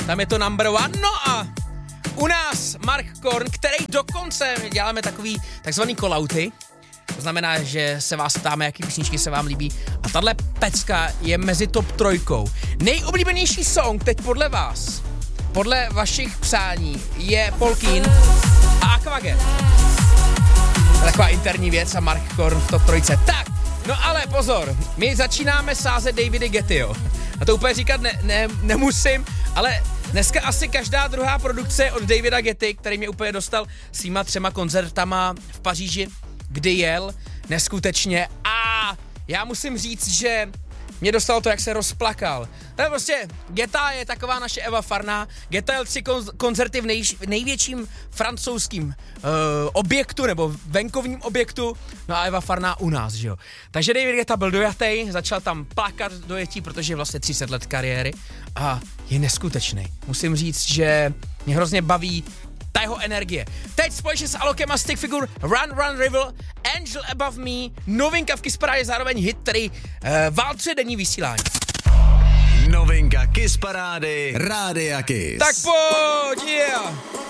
tam je to number one. No a u nás Mark Korn, který dokonce děláme takový takzvaný callouty. To znamená, že se vás ptáme, jaký písničky se vám líbí. A tahle pecka je mezi top 3. Nejoblíbenější song teď podle vás, podle vašich přání, je Polkín a Aquaget. Taková interní věc a Mark Korn v top 3. Tak, no ale pozor, my začínáme sázet Davida Gettyho. A to úplně říkat nemusím, ale dneska asi každá druhá produkce od Davida Getty, který mě úplně dostal svýma 3 koncertama v Paříži, kdy jel, neskutečně. A já musím říct, že mě dostalo to, jak se rozplakal. To je prostě, Geta je taková naše Eva Farná. Geta jel 3 koncerty v největším francouzským objektu, nebo venkovním objektu, no a Eva Farná u nás, že jo. Takže David Guetta byl dojatý, začal tam plakat dojetí, protože je vlastně 30 let kariéry a je neskutečný. Musím říct, že mě hrozně baví ta jeho energie. Teď společně s Alokem a Stick Figure Run River, Angel Above Me, novinka v Kiss Parádě, zároveň hit, který válcuje denní vysílání. Novinka Kiss Parády, Rádia Kiss. Tak pojď, yeah.